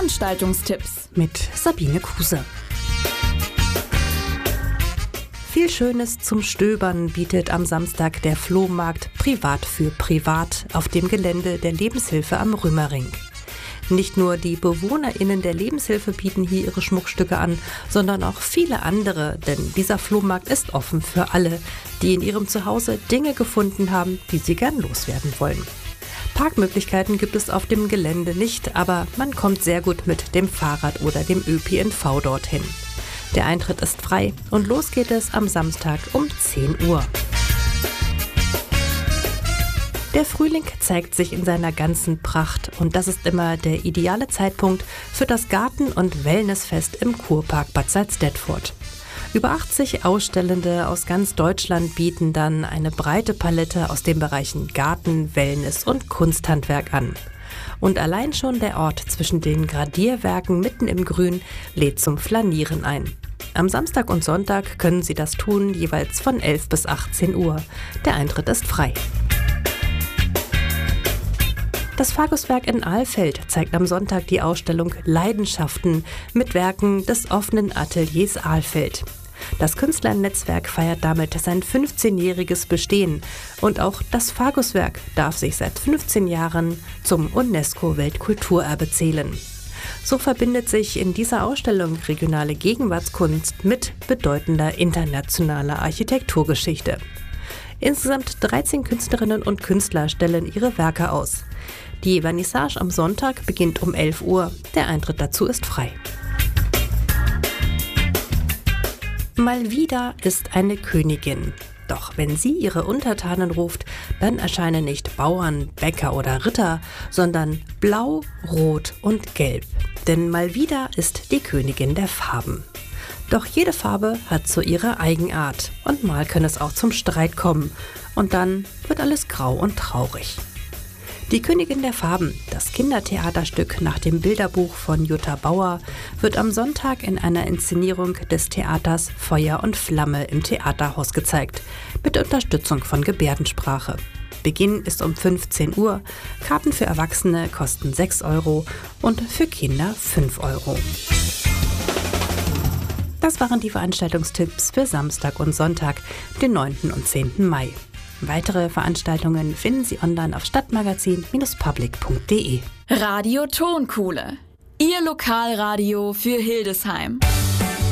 Veranstaltungstipps mit Sabine Kuse. Viel Schönes zum Stöbern bietet am Samstag der Flohmarkt Privat für Privat auf dem Gelände der Lebenshilfe am Römering. Nicht nur die BewohnerInnen der Lebenshilfe bieten hier ihre Schmuckstücke an, sondern auch viele andere, denn dieser Flohmarkt ist offen für alle, die in ihrem Zuhause Dinge gefunden haben, die sie gern loswerden wollen. Parkmöglichkeiten gibt es auf dem Gelände nicht, aber man kommt sehr gut mit dem Fahrrad oder dem ÖPNV dorthin. Der Eintritt ist frei und los geht es am Samstag um 10 Uhr. Der Frühling zeigt sich in seiner ganzen Pracht und das ist immer der ideale Zeitpunkt für das Garten- und Wellnessfest im Kurpark Bad Salzdetford. Über 80 Ausstellende aus ganz Deutschland bieten dann eine breite Palette aus den Bereichen Garten, Wellness und Kunsthandwerk an. Und allein schon der Ort zwischen den Gradierwerken mitten im Grün lädt zum Flanieren ein. Am Samstag und Sonntag können Sie das tun, jeweils von 11 bis 18 Uhr. Der Eintritt ist frei. Das Fagusswerk in Alfeld zeigt am Sonntag die Ausstellung Leidenschaften mit Werken des offenen Ateliers Alfeld. Das Künstlernetzwerk feiert damit sein 15-jähriges Bestehen und auch das Fagusswerk darf sich seit 15 Jahren zum UNESCO-Weltkulturerbe zählen. So verbindet sich in dieser Ausstellung regionale Gegenwartskunst mit bedeutender internationaler Architekturgeschichte. Insgesamt 13 Künstlerinnen und Künstler stellen ihre Werke aus. Die Vernissage am Sonntag beginnt um 11 Uhr. Der Eintritt dazu ist frei. Malvida ist eine Königin. Doch wenn sie ihre Untertanen ruft, dann erscheinen nicht Bauern, Bäcker oder Ritter, sondern Blau, Rot und Gelb. Denn Malvida ist die Königin der Farben. Doch jede Farbe hat so ihre Eigenart und mal kann es auch zum Streit kommen und dann wird alles grau und traurig. Die Königin der Farben, das Kindertheaterstück nach dem Bilderbuch von Jutta Bauer, wird am Sonntag in einer Inszenierung des Theaters Feuer und Flamme im Theaterhaus gezeigt, mit Unterstützung von Gebärdensprache. Beginn ist um 15 Uhr, Karten für Erwachsene kosten 6 € und für Kinder 5 €. Das waren die Veranstaltungstipps für Samstag und Sonntag, den 9. und 10. Mai. Weitere Veranstaltungen finden Sie online auf stadtmagazin-public.de. Radio Tonkuhle, Ihr Lokalradio für Hildesheim.